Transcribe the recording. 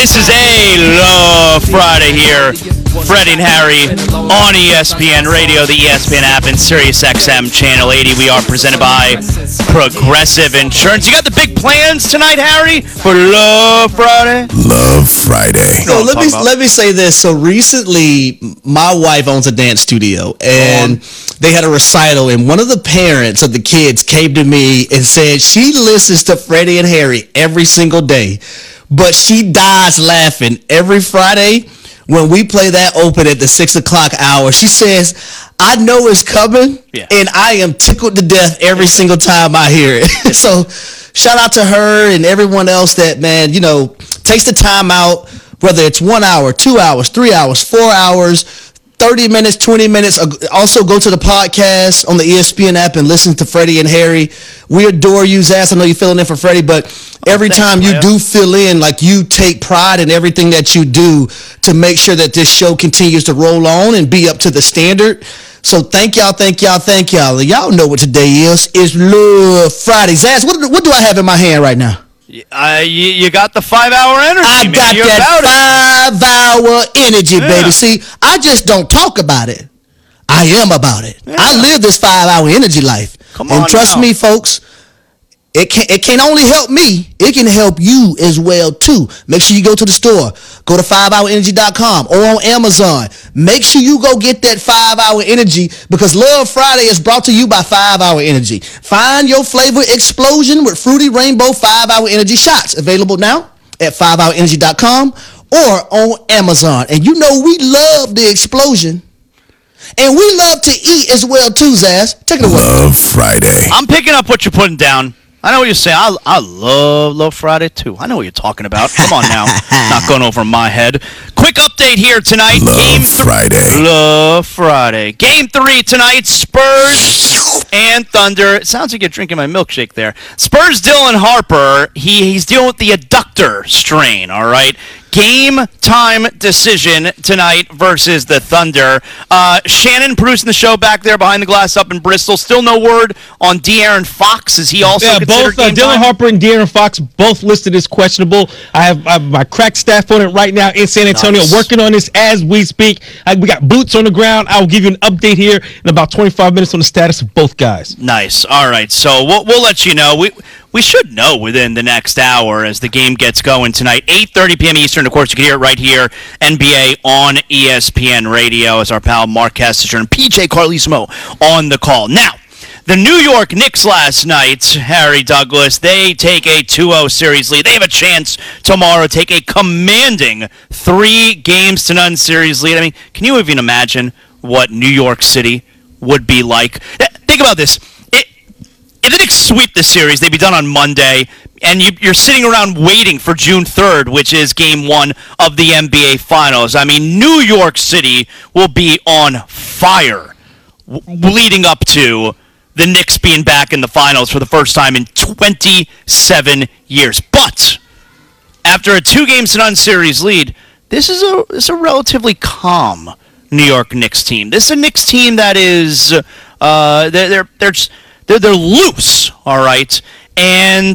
This is a Love Friday here. Freddie and Harry on ESPN Radio, the ESPN app, and SiriusXM Channel 80. We are presented by Progressive Insurance. You got the big plans tonight, Harry, for Love Friday? Love Friday. So let me say this. So recently, my wife owns a dance studio, and they had a recital, and one of the parents of the kids came to me and said she listens to Freddie and Harry every single day, but she dies laughing every Friday when we play that open at the 6 o'clock hour. She says, I know it's coming, and I am tickled to death every single time I hear it. So shout out to her and everyone else that, man, takes the time out, whether it's 1 hour, 2 hours, 3 hours, 4 hours, 30 minutes, 20 minutes. Also go to the podcast on the ESPN app and listen to Freddie and Harry. We adore you, Zaz. I know you're filling in for Freddie, but every time you do fill in, like, you take pride in everything that you do to make sure that this show continues to roll on and be up to the standard. So thank y'all. Y'all know what today is. It's Love Friday. Zaz, what do I have in my hand right now? You got the 5-hour energy. I got that 5-hour energy, baby. See, I just don't talk about it. I am about it. Yeah. I live this 5-hour energy life. Come on, and trust me, folks, it can only help me. It can help you as well, too. Make sure you go to the store. Go to 5hourenergy.com or on Amazon. Make sure you go get that 5-hour energy, because Love Friday is brought to you by 5-hour energy. Find your flavor explosion with Fruity Rainbow 5-hour energy shots. Available now at 5hourenergy.com or on Amazon. And we love the explosion. And we love to eat as well, too, Zaz. Take it away. Love Friday. I'm picking up what you're putting down. I know what you're saying. I love Friday, too. I know what you're talking about. Come on now. Not going over my head. Quick update here tonight. Love Friday. Game 3 tonight. Spurs and Thunder. It sounds like you're drinking my milkshake there. Spurs, Dylan Harper. He's dealing with the adductor strain, all right? Game time decision tonight versus the Thunder. Shannon producing the show back there behind the glass up in Bristol. Still no word on De'Aaron Fox. Is he also considered both game Dylan time? Harper and De'Aaron Fox both listed as questionable. I have my crack staff on it right now in San Antonio, working on this as we speak. We got boots on the ground. I'll give you an update here in about 25 minutes on the status of both guys. Nice. All right. So we'll let you know. We should know within the next hour as the game gets going tonight. 8:30 p.m. Eastern. Of course, you can hear it right here, NBA on ESPN Radio, as our pal Mark Kessinger and PJ Carlesimo on the call. Now, the New York Knicks last night, Harry Douglas, they take a 2-0 series lead. They have a chance tomorrow to take a commanding 3-0 series lead. I mean, can you even imagine what New York City would be like? Think about this. If the Knicks sweep the series, they'd be done on Monday, and you're sitting around waiting for June 3rd, which is Game 1 of the NBA Finals. I mean, New York City will be on fire leading up to the Knicks being back in the Finals for the first time in 27 years. But after a 2-0 series lead, this is a relatively calm New York Knicks team. This is a Knicks team that is they're loose, all right, and